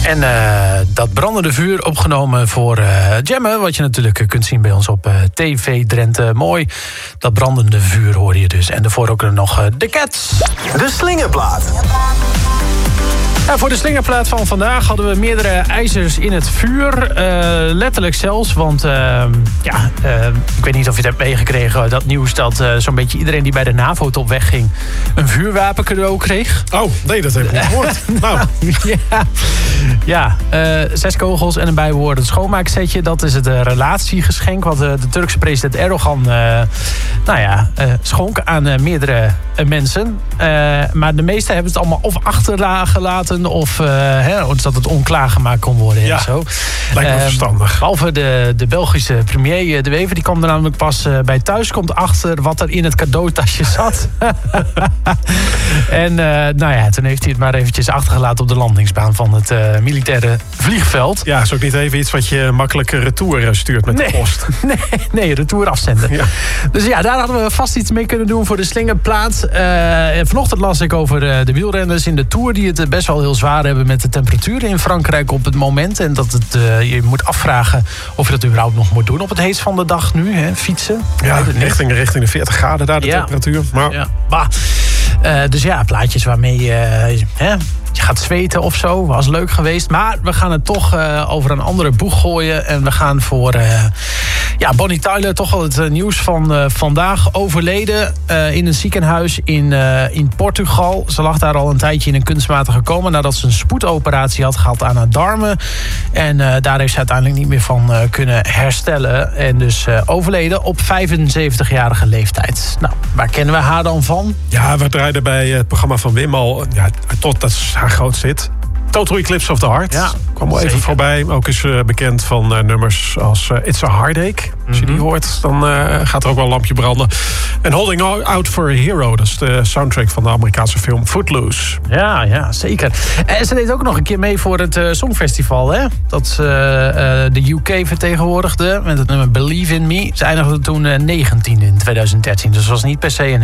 En dat brandende vuur opgenomen voor Jammen, wat je natuurlijk kunt zien bij ons op TV Drenthe. Mooi, dat brandende vuur hoor je dus. En daarvoor ook nog de Cats. De Slingerplaat. Ja, voor de slingerplaat van vandaag hadden we meerdere ijzers in het vuur. Letterlijk zelfs, want ik weet niet of je het hebt meegekregen. Dat nieuws dat zo'n beetje iedereen die bij de NAVO-top wegging een vuurwapen cadeau kreeg. Oh, nee, dat heb ik niet gehoord. Nou. Ja, 6 kogels en een bijbehorend schoonmaaksetje. Dat is het relatiegeschenk wat de Turkse president Erdogan schonk aan meerdere mensen. Maar de meesten hebben het allemaal of achtergelaten of dat het onklaargemaakt kon worden. Ja, en zo. Lijkt me verstandig. Behalve de Belgische premier De Wever, die kwam er namelijk pas bij thuiskomt achter wat er in het cadeautasje zat. En toen heeft hij het maar eventjes achtergelaten op de landingsbaan van het militaire vliegveld. Ja, is ook niet even iets wat je makkelijk retour stuurt met de post. Nee, retour afzenden. Ja. Dus ja, daar hadden we vast iets mee kunnen doen voor de slingerplaat. Vanochtend las ik over de wielrenners in de Tour die het best wel heel zwaar hebben met de temperaturen in Frankrijk op het moment. En dat je moet afvragen of je dat überhaupt nog moet doen op het heetst van de dag nu, hè, fietsen. Ja, richting de 40 graden daar de temperatuur. Maar... Ja. Dus ja, plaatjes waarmee je gaat zweten of zo. Was leuk geweest. Maar we gaan het toch over een andere boeg gooien. En we gaan voor Bonnie Tyler. Toch wel het nieuws van vandaag. Overleden in een ziekenhuis in Portugal. Ze lag daar al een tijdje in een kunstmatige coma nadat ze een spoedoperatie had gehad aan haar darmen. En daar heeft ze uiteindelijk niet meer van kunnen herstellen. En dus overleden op 75-jarige leeftijd. Nou, waar kennen we haar dan van? Ja, we draaiden bij het programma van Wim al. Ja, tot dat is haar grootste hit. Total Eclipse of the Heart. Ja, kwam wel even voorbij. Ook is bekend van nummers als It's a Heartache. Als je die hoort, dan gaat er ook wel een lampje branden. En Holding Out for a Hero. Dat is de soundtrack van de Amerikaanse film Footloose. Ja, zeker. En ze deed ook nog een keer mee voor het Songfestival. Hè? Dat de UK vertegenwoordigde met het nummer Believe in Me. Ze eindigde toen 19 in 2013. Dus was niet per se een